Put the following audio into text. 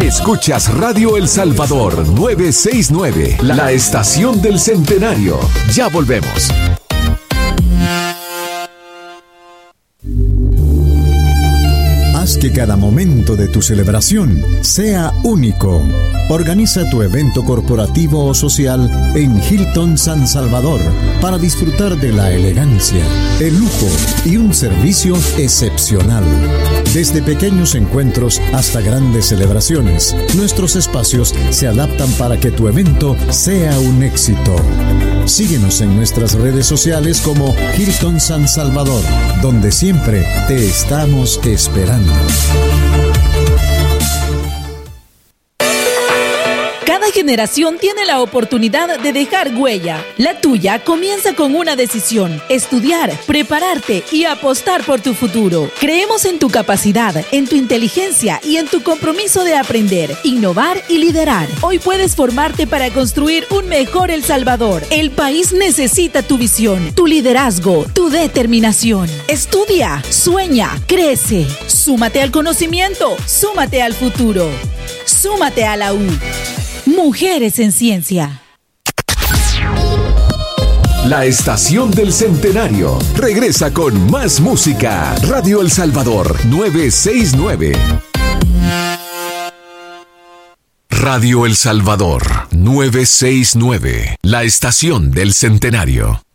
Escuchas Radio El Salvador 969, la estación del centenario. Ya volvemos. Haz que cada momento de tu celebración sea único. Organiza tu evento corporativo o social en Hilton San Salvador para disfrutar de la elegancia, el lujo y un servicio excepcional. Desde pequeños encuentros hasta grandes celebraciones, nuestros espacios se adaptan para que tu evento sea un éxito. Síguenos en nuestras redes sociales como Hilton San Salvador, donde siempre te estamos esperando. Cada generación tiene la oportunidad de dejar huella. La tuya comienza con una decisión: estudiar, prepararte y apostar por tu futuro. Creemos en tu capacidad, en tu inteligencia y en tu compromiso de aprender, innovar y liderar. Hoy puedes formarte para construir un mejor El Salvador. El país necesita tu visión, tu liderazgo, tu determinación. Estudia, sueña, crece. Súmate al conocimiento, súmate al futuro. Súmate a la U. Mujeres en Ciencia. La estación del centenario regresa con más música. Radio El Salvador 969. Radio El Salvador 969, la estación del centenario.